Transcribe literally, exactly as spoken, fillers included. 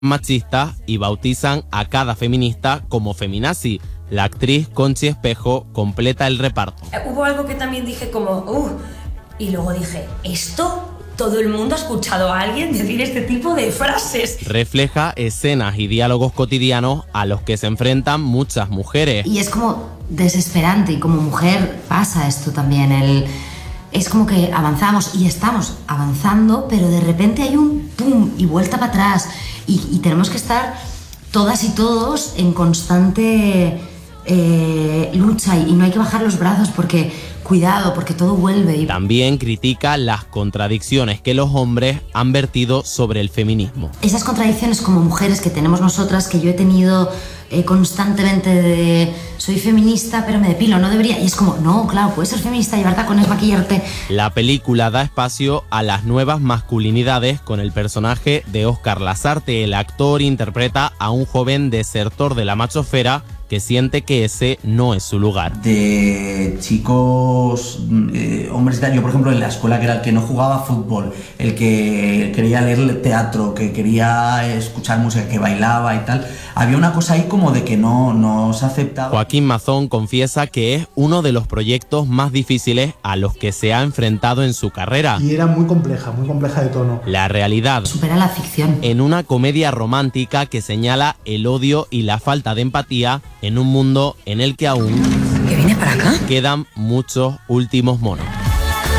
machistas y bautizan a cada feminista como feminazi. La actriz Conchi Espejo completa el reparto. Hubo algo que también dije como, uh, y luego dije, ¿esto? Todo el mundo ha escuchado a alguien decir este tipo de frases. Refleja escenas y diálogos cotidianos a los que se enfrentan muchas mujeres. Y es como desesperante, y como mujer pasa esto también. El, es como que avanzamos y estamos avanzando, pero de repente hay un pum y vuelta para atrás. Y, y tenemos que estar todas y todos en constante eh, lucha, y, y no hay que bajar los brazos porque... Cuidado, porque todo vuelve. Y... También critica las contradicciones que los hombres han vertido sobre el feminismo. Esas contradicciones como mujeres que tenemos nosotras, que yo he tenido eh, constantemente de soy feminista pero me depilo, no debería. Y es como, no, claro, puedes ser feminista, llevar tacones, maquillarte. La película da espacio a las nuevas masculinidades con el personaje de Óscar Lasarte. El actor interpreta a un joven desertor de la machosfera que siente que ese no es su lugar. De chicos, eh, hombres, yo por ejemplo en la escuela que era el que no jugaba fútbol, el que quería leer teatro, que quería escuchar música, que bailaba y tal, había una cosa ahí como de que no, no se aceptaba. Joaquín Mazón confiesa que es uno de los proyectos más difíciles a los que se ha enfrentado en su carrera. Y era muy compleja, muy compleja de tono. La realidad supera la ficción. En una comedia romántica que señala el odio y la falta de empatía en un mundo en el que aún ¿Que viene para acá? quedan muchos últimos monos.